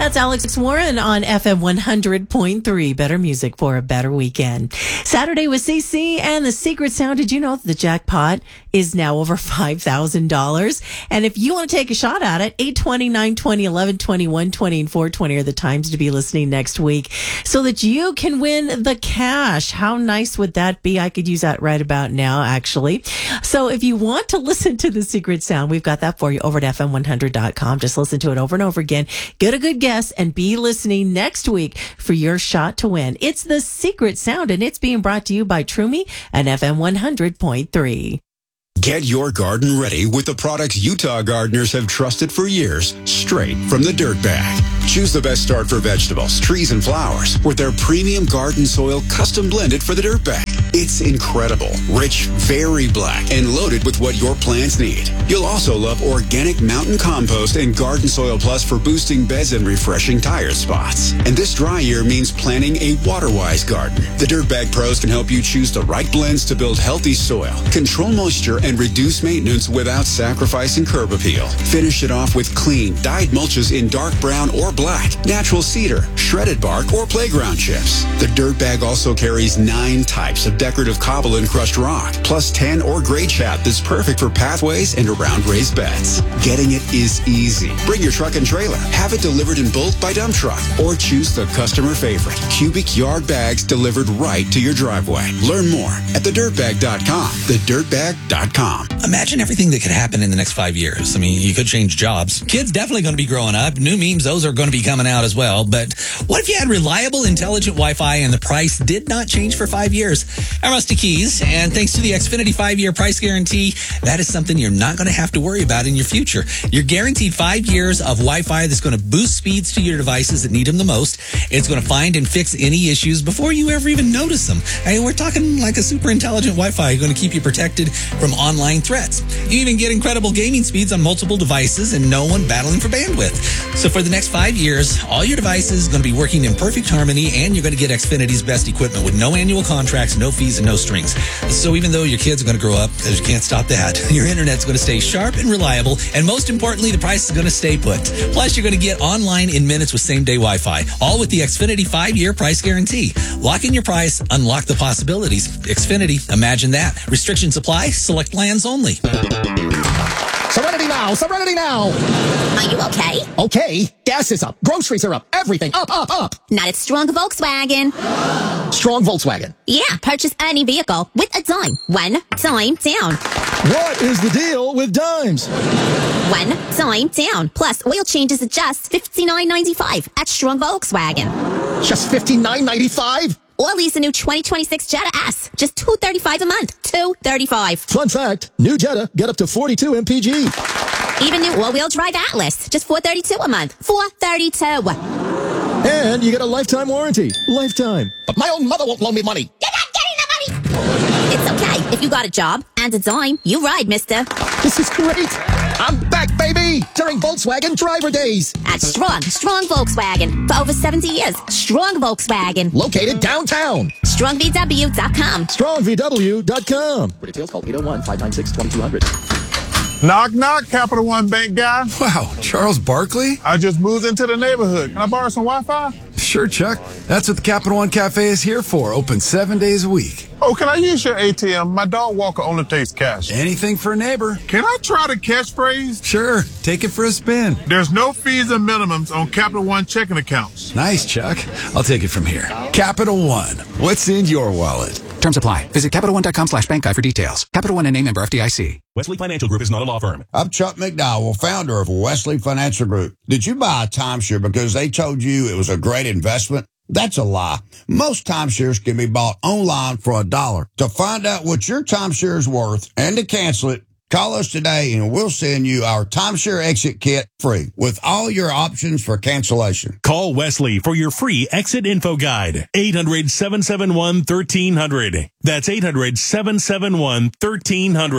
That's Alex Warren on FM 100.3. Better music for a better weekend. Saturday with CC and the secret sound. Did you know that the jackpot is now over $5,000? And if you want to take a shot at it, 820, 920, 1120, 120, and 420 are the times to be listening next week so that you can win the cash. How nice would that be? I could use that right about now, actually. So if you want to listen to the secret sound, we've got that for you over at FM100.com. Just listen to it over and over again. Get a good guess and be listening next week for your shot to win. It's the secret sound, and it's being brought to you by Trumi and FM 100.3. Get your garden ready with the products Utah gardeners have trusted for years, straight from the Dirt Bag. Choose the best start for vegetables, trees, and flowers with their premium garden soil custom blended for the Dirt Bag. It's incredible, rich, very black, and loaded with what your plants need. You'll also love organic mountain compost and Garden Soil Plus for boosting beds and refreshing tired spots. And this dry year means planting a water-wise garden. The Dirt Bag Pros can help you choose the right blends to build healthy soil, control moisture, and reduce maintenance without sacrificing curb appeal. Finish it off with clean, dyed mulches in dark brown or black, natural cedar, shredded bark, or playground chips. The Dirt Bag also carries 9 types of decorative cobble and crushed rock, plus 10 or gray chat that's perfect for pathways and around raised beds. Getting it is easy. Bring your truck and trailer, have it delivered in bulk by dump truck, or choose the customer favorite, cubic yard bags delivered right to your driveway. Learn more at thedirtbag.com. Thedirtbag.com. Imagine everything that could happen in the next 5 years. I mean, you could change jobs. Kids definitely going to be growing up. New memes, those are going to be coming out as well. But what if you had reliable, intelligent Wi-Fi and the price did not change for 5 years? I'm Rusty Keys, and thanks to the Xfinity 5-year price guarantee, that is something you're not going to have to worry about in your future. You're guaranteed 5 years of Wi-Fi that's going to boost speeds to your devices that need them the most. It's going to find and fix any issues before you ever even notice them. I mean, we're talking like a super intelligent Wi-Fi going to keep you protected from online threats. You even get incredible gaming speeds on multiple devices and no one battling for bandwidth. So for the next 5 years, all your devices are going to be working in perfect harmony, and you're going to get Xfinity's best equipment with no annual contracts, no fees, and no strings. So even though your kids are going to grow up, because you can't stop that, your internet's going to stay sharp and reliable, and most importantly, the price is going to stay put. Plus, you're going to get online in minutes with same-day Wi-Fi, all with the Xfinity 5-year price guarantee. Lock in your price, unlock the possibilities. Xfinity, imagine that. Restrictions apply, select plans only. Serenity now! Serenity now! Are you okay? Okay. Gas is up. Groceries are up. Everything up, up, up. Not at Strong Volkswagen. Strong Volkswagen. Yeah, purchase any vehicle with a dime. 1 time down. What is the deal with dimes? 1 time down. Plus, oil changes at just $59.95 at Strong Volkswagen. Just $59.95? Or lease a new 2026 Jetta S. Just $235 a month. $235. Fun fact, new Jetta get up to 42 mpg. Even new all-wheel drive Atlas. Just $432 a month. $432. And you get a lifetime warranty. Lifetime. But my own mother won't loan me money. You're not getting the money! It's okay. If you got a job and a dime, you ride, mister. This is great. I'm back, baby, during Volkswagen Driver Days. At Strong Volkswagen. For over 70 years, Strong Volkswagen. Located downtown. StrongVW.com. StrongVW.com. For details, call 801-596-2200. Knock, knock, Capital One Bank guy. Wow, Charles Barkley? I just moved into the neighborhood. Can I borrow some Wi-Fi? Sure, Chuck. That's what the Capital One Cafe is here for. Open 7 days a week. Oh, can I use your ATM? My dog walker only takes cash. Anything for a neighbor. Can I try the catchphrase? Sure. Take it for a spin. There's no fees and minimums on Capital One checking accounts. Nice, Chuck. I'll take it from here. Capital One. What's in your wallet? Terms apply. Visit CapitalOne.com/bank guide for details. Capital One and name member FDIC. Wesley Financial Group is not a law firm. I'm Chuck McDowell, founder of Wesley Financial Group. Did you buy a timeshare because they told you it was a great investment? That's a lie. Most timeshares can be bought online for $1. To find out what your timeshare is worth and to cancel it, call us today and we'll send you our timeshare exit kit free with all your options for cancellation. Call Wesley for your free exit info guide. 800-771-1300. That's 800-771-1300.